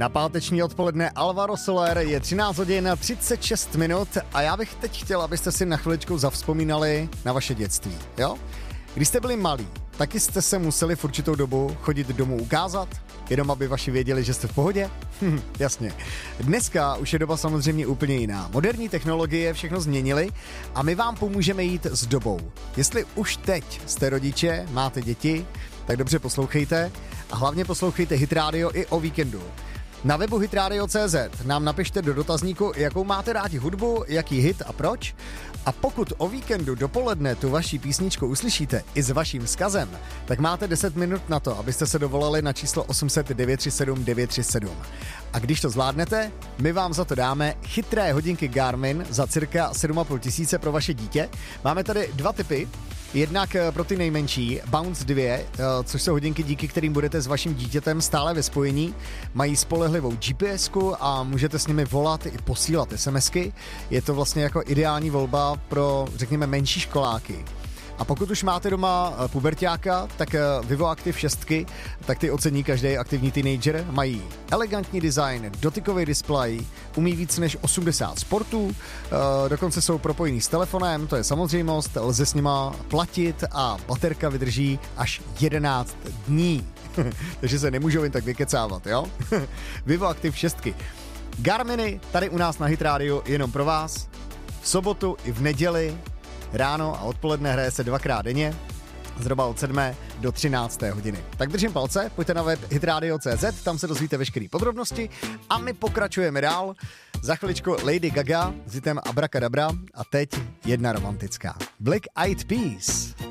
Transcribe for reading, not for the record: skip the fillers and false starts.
Na páteční odpoledne Alvaro Soler je 13 hodin 36 minut a já bych teď chtěl, abyste si na chviličku zavzpomínali na vaše dětství, jo? Když jste byli malí, taky jste se museli v určitou dobu chodit domů ukázat, jenom aby vaši věděli, že jste v pohodě? Jasně. Dneska už je doba samozřejmě úplně jiná. Moderní technologie všechno změnily a my vám pomůžeme jít s dobou. Jestli už teď jste rodiče, máte děti, tak dobře poslouchejte a hlavně poslouchejte Hit Radio i o víkendu. Na webu hitradio.cz nám napište do dotazníku, jakou máte rádi hudbu, jaký hit a proč. A pokud o víkendu dopoledne tu vaši písničku uslyšíte i s vaším vzkazem, tak máte 10 minut na to, abyste se dovolali na číslo 800 937 937. A když to zvládnete, my vám za to dáme chytré hodinky Garmin za cirka 7,5 tisíce pro vaše dítě. Máme tady dva typy. Jednak pro ty nejmenší, Bounce 2, což jsou hodinky, díky kterým budete s vaším dítětem stále ve spojení. Mají spolehlivou GPSku a můžete s nimi volat i posílat SMSky. Je to vlastně jako ideální volba pro, řekněme, menší školáky. A pokud už máte doma puberťáka, tak Vivo Active 6, tak ty ocení každý aktivní teenager. Mají elegantní design, dotykový displej, umí víc než 80 sportů, dokonce jsou propojený s telefonem, to je samozřejmost, lze s nima platit a baterka vydrží až 11 dní. Takže se nemůžou jen tak vykecávat, jo? Vivo Active 6. Garminy tady u nás na Hit Radio jenom pro vás. V sobotu i v neděli ráno a odpoledne hraje se dvakrát denně, zhruba od 7. do 13. hodiny. Tak držím palce, pojďte na web hitradio.cz, tam se dozvíte veškeré podrobnosti a my pokračujeme dál. Za chviličku Lady Gaga s hitem Abracadabra a teď jedna romantická. Black Eyed Peas.